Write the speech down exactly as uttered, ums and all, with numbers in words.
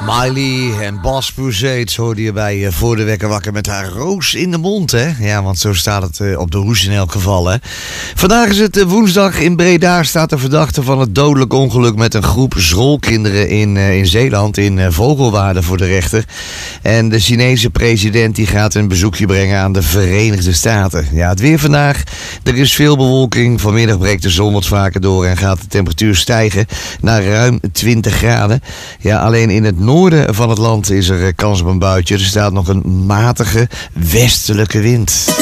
Miley en Bas Puzet hoorde je bij uh, Voor de Wekker Wakker met haar roos in de mond, hè? Ja, want zo staat het uh, op de hoes in elk geval, hè? Vandaag is het uh, woensdag. In Breda staat de verdachte van het dodelijk ongeluk met een groep schoolkinderen in, uh, in Zeeland, in uh, Vogelwaarde, voor de rechter. En de Chinese president die gaat een bezoekje brengen aan de Verenigde Staten. Ja, het weer vandaag. Er is veel bewolking. Vanmiddag breekt de zon wat vaker door en gaat de temperatuur stijgen naar ruim twintig graden. Ja, alleen in het noorden van het land is er kans op een buitje. Er staat nog een matige westelijke wind.